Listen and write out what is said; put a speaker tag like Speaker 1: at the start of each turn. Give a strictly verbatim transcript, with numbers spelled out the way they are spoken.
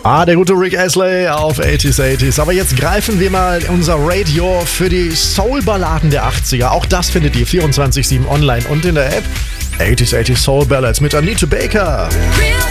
Speaker 1: Ah, der gute Rick Astley auf achtziger achtziger. Aber jetzt greifen wir mal unser Radio für die Soul-Balladen der achtziger. Auch das findet ihr vierundzwanzig sieben online und in der App. achtziger achtziger Soul Ballads mit Anita Baker.
Speaker 2: Real